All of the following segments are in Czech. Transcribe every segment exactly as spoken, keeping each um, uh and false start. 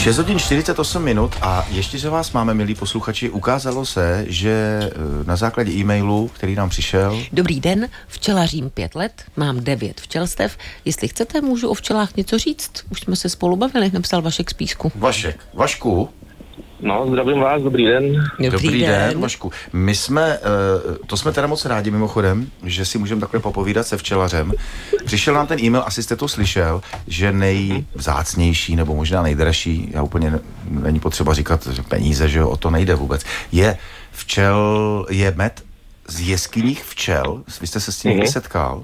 šest hodin čtyřicet osm minut a ještě se vás máme, milí posluchači, ukázalo se, že na základě e-mailu, který nám přišel... Dobrý den, včelařím pět let, mám devět včelstev. Jestli chcete, můžu o včelách něco říct. Už jsme se spolu bavili, napsal Vašek z Písku. Vašek, Vašku. No, zdravím vás, dobrý den. Dobrý, Dobrý den, den, Vašku. My jsme, to jsme teda moc rádi mimochodem, že si můžeme takhle popovídat se včelařem. Přišel nám ten e-mail, asi jste to slyšel, že nejvzácnější nebo možná nejdražší, já úplně ne, není potřeba říkat, že peníze, že o to nejde vůbec, je včel, je med z jeskyních včel. Vy jste se s tím někdy setkal?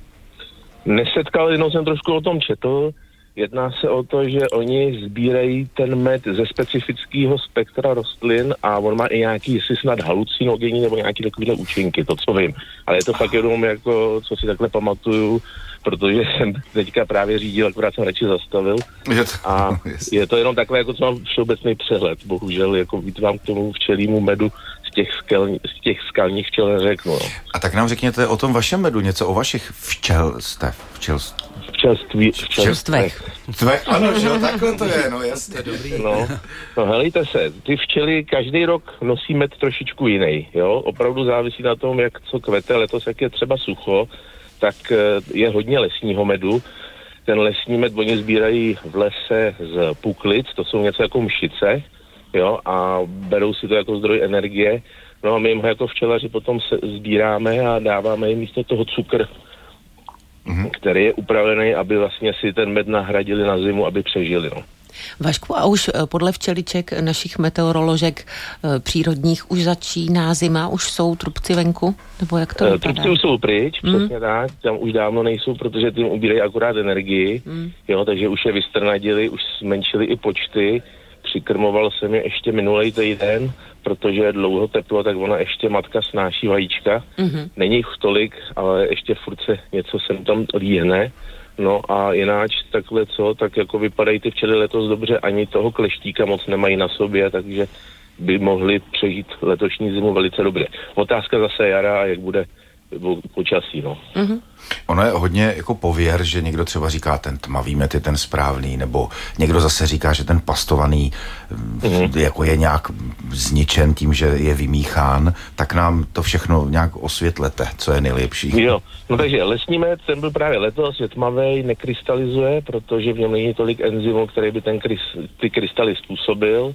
Nesetkal, jenom jsem trošku o tom četl. Jedná se o to, že oni sbírají ten med ze specifického spektra rostlin a on má i nějaký, jestli snad halucinogenní nebo nějaký takovýhle účinky, to co vím. Ale je to fakt jenom jako, co si takhle pamatuju, protože jsem teďka právě řídil, akorát jsem radši zastavil. Je to, a je to jenom takové, jako co mám všeobecný přehled. Bohužel, jako víc vám k tomu včelímu medu z těch, skel, z těch skalních včel neřeknu. No. A tak nám řekněte o tom vašem medu, něco o vašich včelstev. Včelstv. Včelství. Včelstvech. Tvech, ano, že jo, takhle to je, no jasně. Dobrý. No, no helejte se, ty včely každý rok nosí med trošičku jiný, jo, opravdu závisí na tom, jak co kvete, letos jak je třeba sucho, tak je hodně lesního medu. Ten lesní med oni sbírají v lese z puklic, to jsou něco jako mšice, jo, a berou si to jako zdroj energie. No a my jim ho jako včelaři potom se sbíráme a dáváme jim místo toho cukr, mm-hmm. který je upravený, aby vlastně si ten med nahradili na zimu, aby přežili, no. Vašku, a už podle včeliček našich meteoroložek přírodních už začíná zima, už jsou trubci venku? Nebo jak to vypadá? Trubci už jsou pryč, mm. přesně tak, tam už dávno nejsou, protože tím ubírají akorát energii, mm. jo, takže už je vystrnadili, už zmenšili i počty, přikrmoval jsem je ještě minulej týden, protože je dlouho teplo, tak ona ještě matka snáší vajíčka, mm-hmm. není jich tolik, ale ještě furt se něco sem tam líhne. No a jináč takhle co, tak jako vypadají ty včely letos dobře, ani toho kleštíka moc nemají na sobě, takže by mohli přežít letošní zimu velice dobře. Otázka zase jara a jak bude počasí, no. Mm-hmm. Ono je hodně jako pověr, že někdo třeba říká ten tmavý med je ten správný, nebo někdo zase říká, že ten pastovaný mm-hmm. jako je nějak zničen tím, že je vymíchán, tak nám to všechno nějak osvětlete, co je nejlepší. Jo, no takže lesní med, ten byl právě letos, je tmavý, nekrystalizuje, protože v něm není tolik enzymů, který by ten krys, ty krystaly způsobil.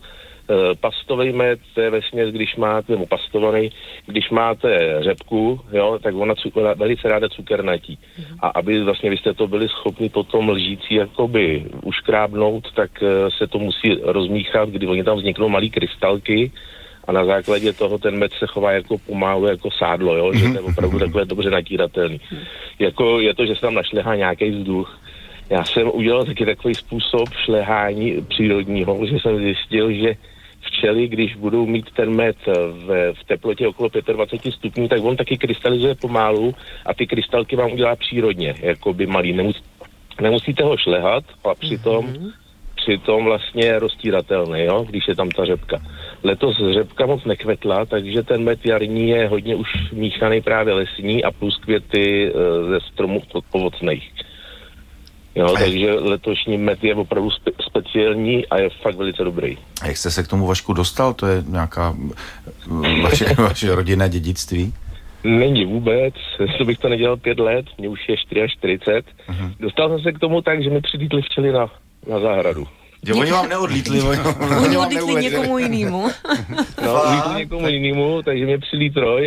Pastový med, to je vesměs, když máte, nebo pastovaný, když máte řepku, jo, tak ona cukr, velice ráda cukernatí. Mm. A aby vlastně vy jste to byli schopni potom lžící jakoby uškrábnout, tak se to musí rozmíchat, kdy oni tam vzniknou malý krystalky a na základě toho ten med se chová jako pomalu jako sádlo, jo, že to je opravdu takové dobře natíratelný. Mm. Jako je to, že se tam našlehá nějaký vzduch. Já jsem udělal taky takový způsob šlehání přírodního, že jsem zjistil, že včely, když budou mít ten med v, v teplotě okolo dvacet pět stupňů, tak on taky krystalizuje pomalu a ty krystalky vám udělá přírodně, jako by malý. Nemus, nemusíte ho šlehat, a přitom, mm-hmm. přitom vlastně je roztíratelný, jo, když je tam ta řepka. Letos řepka moc nekvetla, takže ten med jarní je hodně už míchaný právě lesní a plus květy ze stromů ovocných. Jo, takže letošní med je opravdu spe- speciální a je fakt velice dobrý. A jak jste se k tomu, Vašku, dostal? To je nějaká vaše, vaše rodinné dědictví? Není vůbec, to bych to nedělal pět let, mě už je čtyřicet čtyři. Uh-huh. Dostal jsem se k tomu tak, že mi přilítli včely na, na zahradu. Jo, oni vám neodlítli, oni, oni odlítli někomu jinému. No, odlítli někomu jinému, takže mě přilít troj